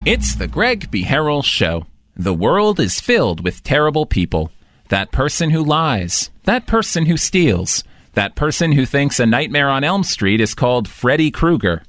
It's the Greg B. Harrell Show. The world is filled with terrible people. That person who lies. That person who steals. That person who thinks A Nightmare on Elm Street is called Freddy Krueger.